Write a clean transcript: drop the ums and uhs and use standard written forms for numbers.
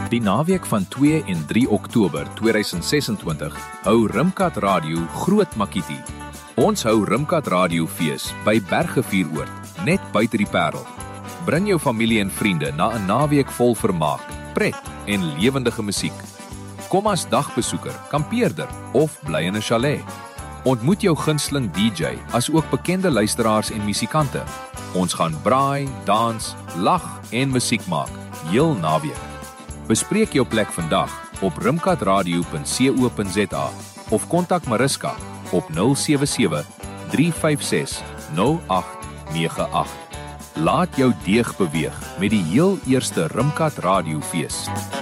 Die naweek van 2 en 3 Oktober 2026 hou Rimkat Radio Groot Makiti. Ons hou Rimkat Radio fees by Bergevieroord, net buite die Parel. Bring jou familie en vriende na 'n naweek vol vermaak, pret en lewendige musiek. Kom as dagbesoeker, kampeerder of bly in 'n chalet. Ontmoet jou gunsteling DJ as ook bekende luisteraars en musikante. Ons gaan braai, dans, lag en musiek maak, heel naweek. Bespreek jou plek vandag op rimkatradio.co.za of kontak Mariska op 077 356 0898. Laat jou deeg beweeg met die heel eerste Rimkat Radio fees.